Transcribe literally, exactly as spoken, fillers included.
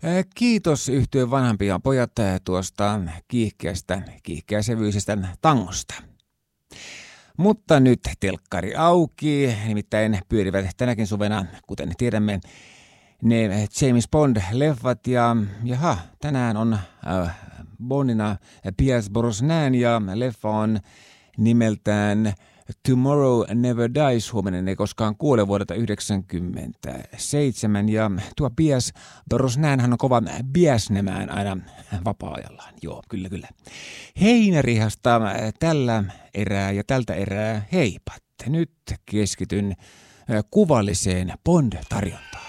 Kiitos yhtyeen vanhempia pojat tuosta kiihkeästä, kiihkeäsävyisestä tangosta. Mutta nyt telkkari auki, nimittäin pyörivät tänäkin suvena, kuten tiedämme, ne James Bond-leffat ja jaha, tänään on äh, Bondina Pierce Brosnan ja leffa on nimeltään Tomorrow Never Dies, huomenna ei koskaan kuole, vuodelta yhdeksänkymmentäseitsemän, ja tuo Pierce Brosnanhan on kova biasnemään aina vapaa-ajallaan. Joo, kyllä, kyllä. Heinärihasta tällä erää ja tältä erää heipat. Nyt keskityn kuvalliseen Bond-tarjontaan.